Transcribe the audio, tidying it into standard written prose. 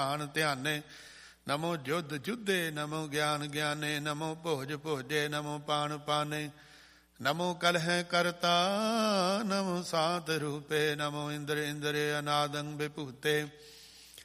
ਧਿਆਨ ਧਿਆਨੇ। ਨਮੋ ਜੁਧ ਜੁਧੇ ਨਮੋ ਗਿਆਨ ਗਿਆਨੇ। ਨਮੋ ਭੋਜ ਭੋਜੇ ਨਮੋ ਪਾਨ ਪਾਨੇ। ਨਮੋ ਕਲਹਿ ਕਰਤਾ ਨਮੋ ਸਾਤ ਰੂਪੇ। ਨਮੋ ਇੰਦਰ ਇੰਦਰੇ ਅਨਾਦੰ ਵਿਭੂਤੇ।